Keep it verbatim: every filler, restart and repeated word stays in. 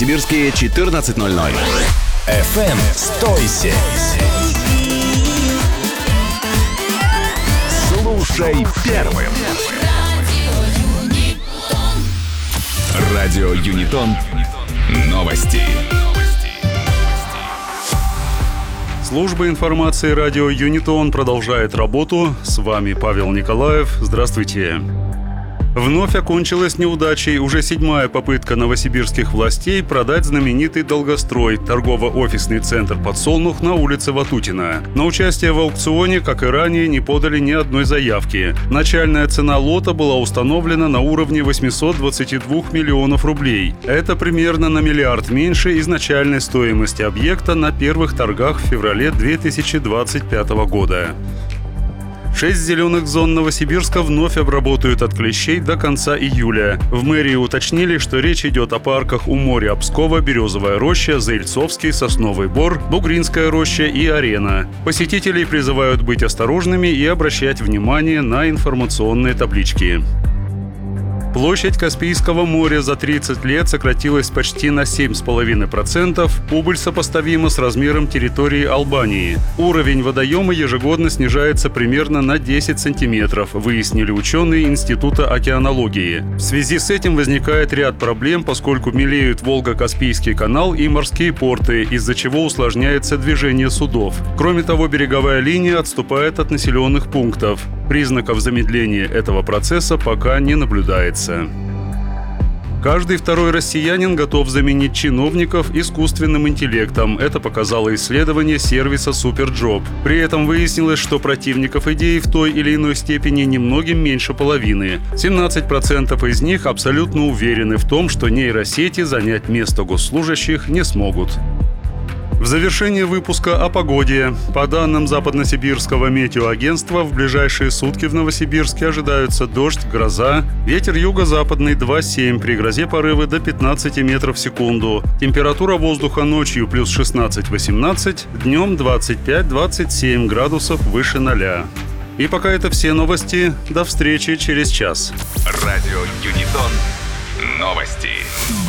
Новосибирске четырнадцать ноль ноль. эф эм сто семь. Слушай первым. Радио Юнитон. Новости. Служба информации радио Юнитон продолжает работу. С вами Павел Николаев. Здравствуйте. Вновь окончилась неудачей уже седьмая попытка новосибирских властей продать знаменитый долгострой – торгово-офисный центр «Подсолнух» на улице Ватутина. На участие в аукционе, как и ранее, не подали ни одной заявки. Начальная цена лота была установлена на уровне восемьсот двадцать два миллионов рублей. Это примерно на миллиард меньше изначальной стоимости объекта на первых торгах в феврале две тысячи двадцать пятого года. Шесть зеленых зон Новосибирска вновь обработают от клещей до конца июля. В мэрии уточнили, что речь идет о парках у моря Пскова, Березовая роща, Заильцовский, Сосновый Бор, Бугринская роща и Арена. Посетителей призывают быть осторожными и обращать внимание на информационные таблички. Площадь Каспийского моря за тридцать лет сократилась почти на семь целых пять десятых процента. Убыль сопоставима с размером территории Албании. Уровень водоема ежегодно снижается примерно на десять сантиметров, выяснили ученые Института океанологии. В связи с этим возникает ряд проблем, поскольку мелеют Волго-Каспийский канал и морские порты, из-за чего усложняется движение судов. Кроме того, береговая линия отступает от населенных пунктов. Признаков замедления этого процесса пока не наблюдается. Каждый второй россиянин готов заменить чиновников искусственным интеллектом. Это показало исследование сервиса Суперджоп. При этом выяснилось, что противников идеи в той или иной степени немногим меньше половины. семнадцать процентов из них абсолютно уверены в том, что нейросети занять место госслужащих не смогут. В завершение выпуска о погоде. По данным Западносибирского метеоагентства, в ближайшие сутки в Новосибирске ожидаются дождь, гроза, ветер юго-западный два семь, при грозе порывы до пятнадцати метров в секунду. Температура воздуха ночью плюс шестнадцать-восемнадцать, днем двадцать пять - двадцать семь градусов выше ноля. И пока это все новости. До встречи через час. Радио Юнитон. Новости.